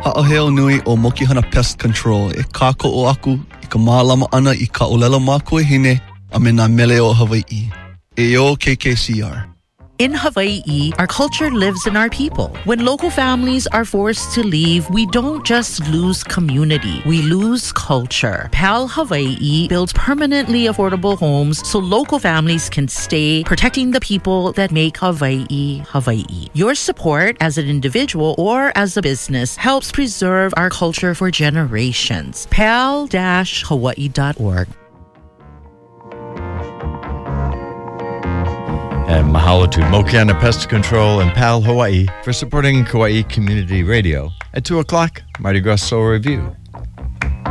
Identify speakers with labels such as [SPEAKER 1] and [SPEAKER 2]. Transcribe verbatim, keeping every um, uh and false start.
[SPEAKER 1] Ha'aheo nui o Mokihana Pest Control e kako o aku I ka mālama ana I ka olela mākua hine a me nā mele o Hawaii. E o K K C R.
[SPEAKER 2] In Hawaii, our culture lives in our people. When local families are forced to leave, we don't just lose community, we lose culture. PAL Hawaii builds permanently affordable homes so local families can stay, protecting the people that make Hawaii, Hawaii. Your support as an individual or as a business helps preserve our culture for generations. pal dash hawaii dot org.
[SPEAKER 3] And mahalo to Mokiana Pest Control and PAL Hawaii for supporting Kauai Community Radio. At two o'clock, Mardi Gras Soul Review.